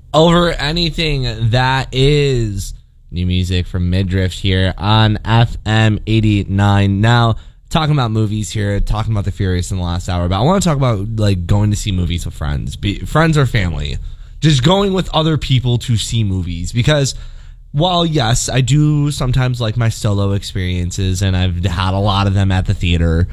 over anything. That is new music from Midriff here on FM 89. Now, talking about movies here, talking about The Furious in the last hour, but I want to talk about like going to see movies with friends, friends or family, just going with other people to see movies. Because while yes, I do sometimes like my solo experiences, and I've had a lot of them at the theater,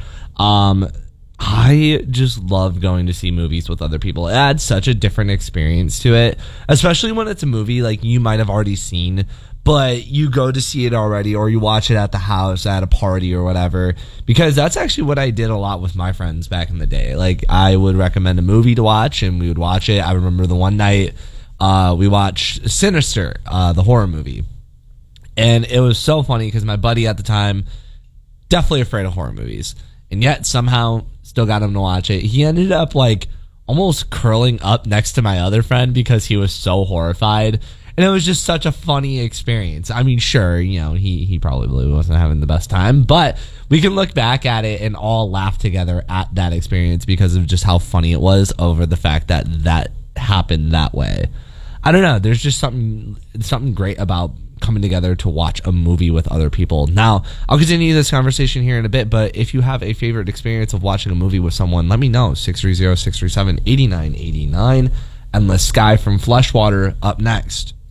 I just love going to see movies with other people. It adds such a different experience to it, especially when it's a movie like you might have already seen, but you go to see it already, or you watch it at the house at a party or whatever, because that's actually what I did a lot with my friends back in the day. Like, I would recommend a movie to watch, and we would watch it. I remember the one night we watched Sinister, the horror movie, and it was so funny because my buddy at the time, definitely afraid of horror movies, and yet somehow still got him to watch it. He ended up like almost curling up next to my other friend because he was so horrified. And it was just such a funny experience. I mean, sure, you know, he probably wasn't having the best time, but we can look back at it and all laugh together at that experience because of just how funny it was over the fact that that happened that way. I don't know. There's just something great about coming together to watch a movie with other people. Now, I'll continue this conversation here in a bit, but if you have a favorite experience of watching a movie with someone, let me know. 630-637-8989. Endless Sky from Fleshwater up next.